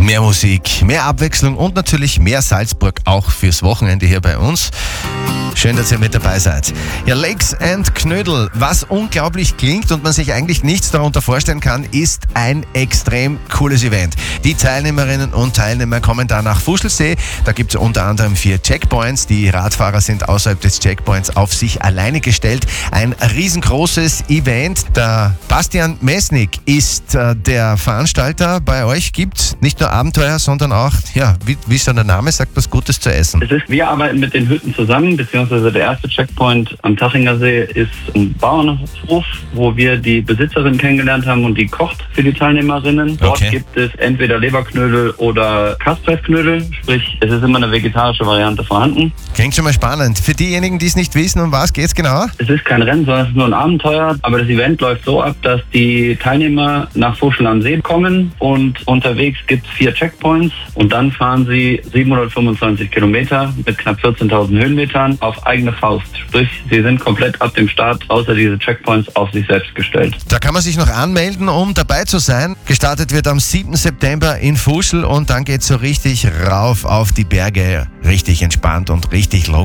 Mehr Musik, mehr Abwechslung und natürlich mehr Salzburg auch fürs Wochenende hier bei uns. Schön, dass ihr mit dabei seid. Ja, Lakes and Knödel, was unglaublich klingt und man sich eigentlich nichts darunter vorstellen kann, ist ein extrem cooles Event. Die Teilnehmerinnen und Teilnehmer kommen da nach Fuschlsee. Da gibt es unter anderem 4 Checkpoints. Die Radfahrer sind außerhalb des Checkpoints auf sich alleine gestellt. Ein riesengroßes Event. Der Bastian Mesnick ist der Veranstalter. Bei euch gibt es nicht nur Abenteuer, sondern auch, ja, wie schon der Name sagt, was Gutes zu essen. Wir arbeiten mit den Hütten zusammen, beziehungsweise der erste Checkpoint am Tachinger See ist ein Bauernhof, wo wir die Besitzerin kennengelernt haben und die kocht für die Teilnehmerinnen. Dort gibt es entweder Leberknödel oder Kaspressknödel, sprich es ist immer eine vegetarische Variante vorhanden. Klingt schon mal spannend. Für diejenigen, die es nicht wissen, um was geht's genau? Es ist kein Rennen, sondern es ist nur ein Abenteuer, aber das Event läuft so ab, dass die Teilnehmer nach Fuschl am See kommen und unterwegs gibt es 4 Checkpoints und dann fahren sie 725 Kilometer mit knapp 14.000 Höhenmetern auf eigene Faust. Sprich, sie sind komplett ab dem Start außer diese Checkpoints auf sich selbst gestellt. Da kann man sich noch anmelden, um dabei zu sein. Gestartet wird am 7. September in Fuschl und dann geht's so richtig rauf auf die Berge. Richtig entspannt und richtig locker.